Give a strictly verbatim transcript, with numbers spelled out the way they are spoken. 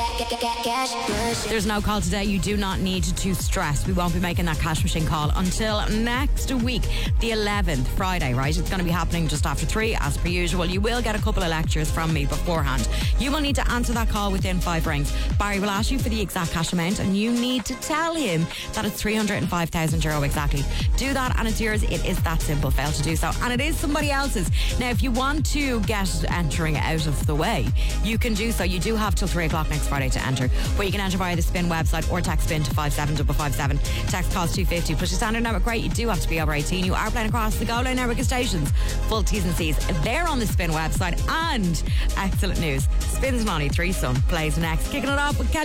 There's no call today. You do not need to stress. We won't be making that cash machine call until next week, the eleventh, Friday, right? It's going to be happening just after three, as per usual. You will get a couple of lectures from me beforehand. You will need to answer that call within five rings. Barry will ask you for the exact cash amount, and you need to tell him that it's three hundred five thousand euro exactly. Do that, and it's yours. It is that simple. Fail to do so, and it is somebody else's. Now, if you want to get entering out of the way, you can do so. You do have till three o'clock next Friday to enter, but you can enter via the Spin website or text Spin to five seven five five seven. Text costs two fifty. Plus your standard network rate. You do have to be over eighteen. You are playing across the Go Line network of stations. Full T's and C's there on the Spin website. And excellent news, Spin's Money threesome plays next. Kicking it off with Kelly